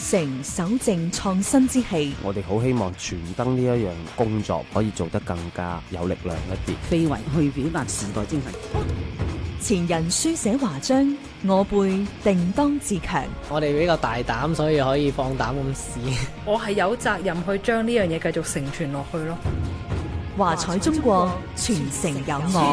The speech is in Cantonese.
承守正創新之氣。 我哋好希望傳燈呢一樣工作可以做得更加有力量一啲， 非遺去表達時代精神。 前人書寫華章，我輩定當自強。 我哋比較大膽，所以可以放膽咁試。 我係有責任去將呢樣嘢繼續承傳落去咯。 華彩中國，傳承有我。